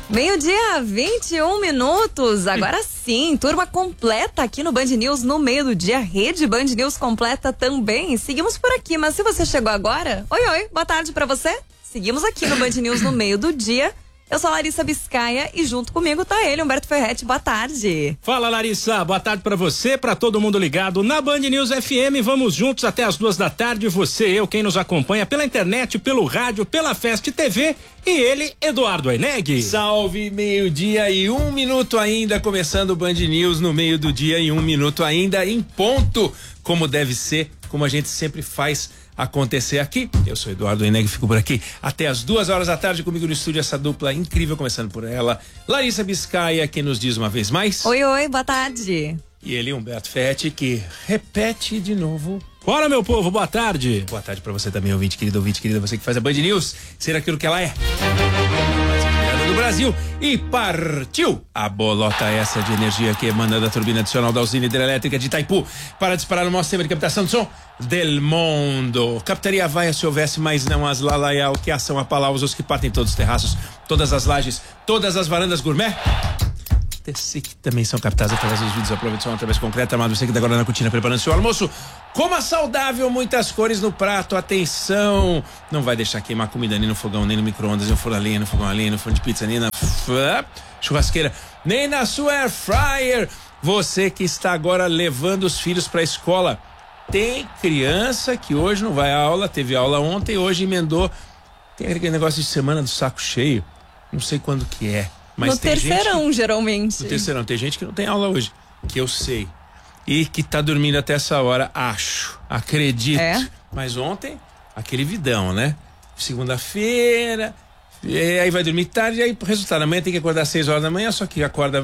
Meio-dia, 21 minutos. Agora sim, turma completa aqui no Band News no meio do dia. Rede Band News completa também. Seguimos por aqui, mas se você chegou agora, oi, boa tarde pra você. Seguimos aqui no Band News no meio do dia. Eu sou a Larissa Biscaia e junto comigo tá ele, Humberto Ferretti. Boa tarde. Fala, Larissa. Boa tarde pra você, pra todo mundo ligado na Band News FM. Vamos juntos até as 2 da tarde. Você, eu, quem nos acompanha pela internet, pelo rádio, pela Fest TV e ele, Eduardo Aineg. Salve, meio-dia e 1 minuto ainda, começando o Band News no meio do dia e 1 minuto ainda em ponto, como deve ser, como a gente sempre faz acontecer aqui. Eu sou Eduardo Aineg, fico por aqui até as 2 horas da tarde comigo no estúdio, essa dupla incrível, começando por ela, Larissa Biscaia, que nos diz uma vez mais. Oi, boa tarde. E ele, Humberto Ferretti, que repete de novo. Bora, meu povo, boa tarde. Boa tarde pra você também, ouvinte querida, você que faz a Band News ser aquilo que ela é. Do Brasil. E partiu a bolota essa de energia que emana da turbina adicional da usina hidrelétrica de Itaipu para disparar o maior sistema de captação de som del mundo. Captaria vaia se houvesse, mas não as lalaial que ação a palavras, os que partem todos os terraços, todas as lajes, todas as varandas gourmet. Sei que também são captadas através dos vídeos, aproveitação através concreta, amado. Você que tá agora na cortina preparando seu almoço, coma saudável, muitas cores no prato, atenção, não vai deixar queimar comida nem no fogão, nem no micro-ondas, nem no forno a lenha, no fogão a lenha, no forno de pizza, nem na churrasqueira, nem na sua air fryer. Você que está agora levando os filhos pra escola, tem criança que hoje não vai à aula, teve aula ontem, hoje emendou, tem aquele negócio de semana do saco cheio, não sei quando que é. Mas no terceirão, geralmente. No terceirão. Tem gente que não tem aula hoje, que eu sei. E que tá dormindo até essa hora, acredito. É? Mas ontem, aquele vidão, né? Segunda-feira, aí vai dormir tarde, aí resultado, amanhã tem que acordar às 6 horas da manhã, só que acorda